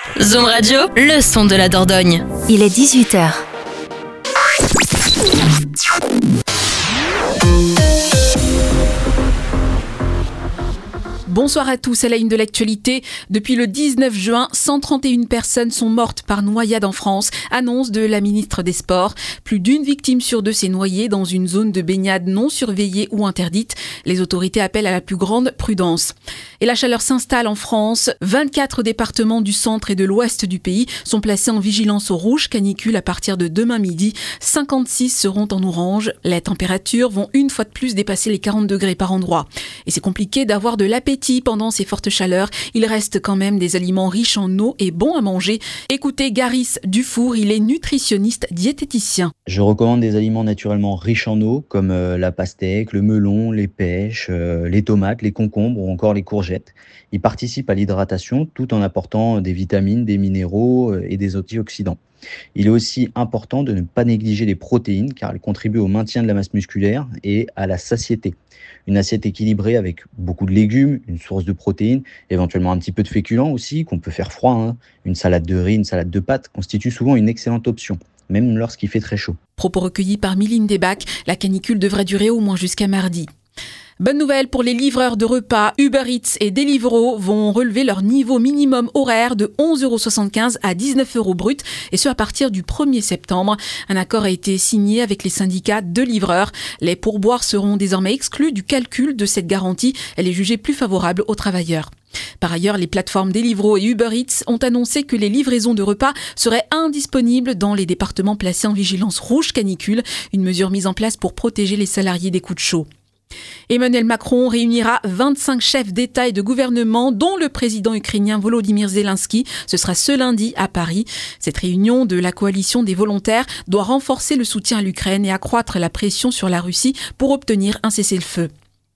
Zoom Radio, le son de la Dordogne. Il est 18h. Bonsoir à tous, à la une de l'actualité. Depuis le 19 juin, 131 personnes sont mortes par noyade en France, annonce de la ministre des Sports. Plus d'une victime sur deux s'est noyée dans une zone de baignade non surveillée ou interdite. Les autorités appellent à la plus grande prudence. Et la chaleur s'installe en France. 24 départements du centre et de l'ouest du pays sont placés en vigilance au rouge canicule à partir de demain midi. 56 seront en orange. Les températures vont une fois de plus dépasser les 40 degrés par endroit. Et c'est compliqué d'avoir de l'appétit pendant ces fortes chaleurs. Il reste quand même des aliments riches en eau et bons à manger. Écoutez Garis Dufour, il est nutritionniste diététicien. Je recommande des aliments naturellement riches en eau comme la pastèque, le melon, les pêches, les tomates, les concombres ou encore les courgettes. Ils participent à l'hydratation tout en apportant des vitamines, des minéraux et des antioxydants. Il est aussi important de ne pas négliger les protéines car elles contribuent au maintien de la masse musculaire et à la satiété. Une assiette équilibrée avec beaucoup de légumes, une source de protéines, éventuellement un petit peu de féculents aussi, qu'on peut faire froid. Une salade de riz, une salade de pâtes constitue souvent une excellente option, même lorsqu'il fait très chaud. Propos recueillis par Miline Desbacs, la canicule devrait durer au moins jusqu'à mardi. Bonne nouvelle pour les livreurs de repas, Uber Eats et Deliveroo vont relever leur niveau minimum horaire de 11,75 € à 19 € brut, et ce à partir du 1er septembre. Un accord a été signé avec les syndicats de livreurs. Les pourboires seront désormais exclus du calcul de cette garantie. Elle est jugée plus favorable aux travailleurs. Par ailleurs, les plateformes Deliveroo et Uber Eats ont annoncé que les livraisons de repas seraient indisponibles dans les départements placés en vigilance rouge canicule, une mesure mise en place pour protéger les salariés des coups de chaud. Emmanuel Macron réunira 25 chefs d'État et de gouvernement, dont le président ukrainien Volodymyr Zelensky. Ce sera ce lundi à Paris. Cette réunion de la coalition des volontaires doit renforcer le soutien à l'Ukraine et accroître la pression sur la Russie pour obtenir un cessez-le-feu.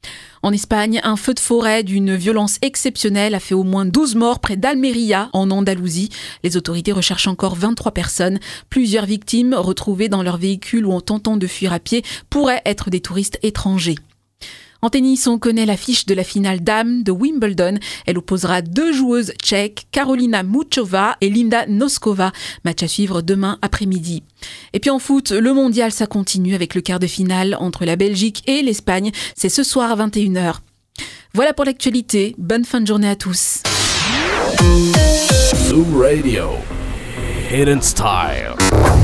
En Espagne, un feu de forêt d'une violence exceptionnelle a fait au moins 12 morts près d'Almería, en Andalousie. Les autorités recherchent encore 23 personnes. Plusieurs victimes retrouvées dans leur véhicule ou en tentant de fuir à pied pourraient être des touristes étrangers. En tennis, on connaît l'affiche de la finale dames de Wimbledon. Elle opposera deux joueuses tchèques, Karolina Muchova et Linda Noskova. Match à suivre demain après-midi. Et puis en foot, le mondial, ça continue avec le quart de finale entre la Belgique et l'Espagne. C'est ce soir à 21h. Voilà pour l'actualité. Bonne fin de journée à tous. Zoom Radio. Hidden Style.